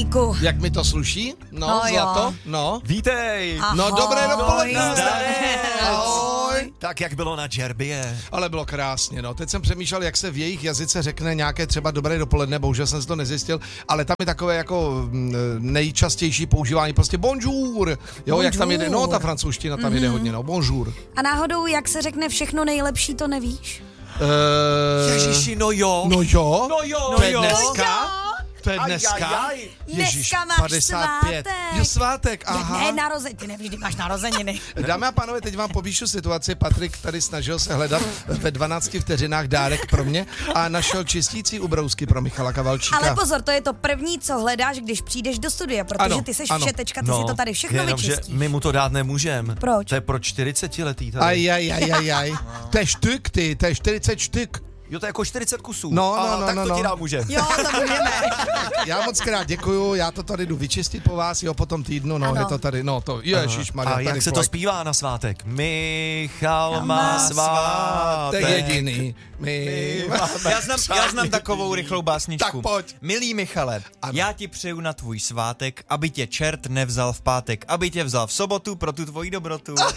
Jeníku. Jak mi to sluší? No, zlato? No. Vítej! Ahoj. No, dobré dopoledne. Ahoj! Tak jak bylo na džerbě? Ale bylo krásně, no. Teď jsem přemýšlel, jak se v jejich jazyce řekne nějaké třeba dobré dopoledne, bohužel jsem si to nezjistil, ale tam je takové jako nejčastější používání prostě bonjour. Jo, bonjour. Jak tam jde, no ta francouzština tam jde hodně, no, bonjour. A náhodou, jak se řekne všechno nejlepší, to nevíš? Ježiši, no jo. No jo. No jo. To je dneska. To je dneska. Ježíš, Dneska máš 55. svátek. Jo, svátek, aha. Ne, narozeniny, ty nevíš, kdy máš narozeniny. Dámy a pánové, teď vám popíšu situaci. Patrik tady snažil se hledat ve 12 vteřinách dárek pro mě a našel čistící ubrousky pro Michala Kavalčíka. Ale pozor, to je to první, co hledáš, když přijdeš do studia, protože Ano, ty seš ano. všetečka, ty si to tady všechno jenomže vyčistíš. my mu to dát nemůžem. Proč? To je pro 40letý tady. Aj. To je štyk, ty, to je 40 štyk. Jo, to je jako 40 kusů. No, tak to ti dá můžem. Jo, to můžeme. Já moc krát děkuju, já to tady jdu vyčistit po vás, jo, po tom týdnu, no, Ano. je to tady, no, to, ježišmarja. A jak se to zpívá na svátek? Michal má svátek. To je jediný. Já znám takovou rychlou básničku. Tak pojď. Milý Michale, já ti přeju na tvůj svátek, aby tě čert nevzal v pátek, aby tě vzal v sobotu pro tu tvoji dobrotu. A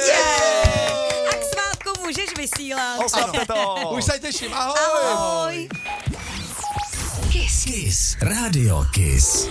k svátku můžeš vysílat. Oslavte to. Už se těším, ahoj. Ahoj. Kiss. Rádio Kiss.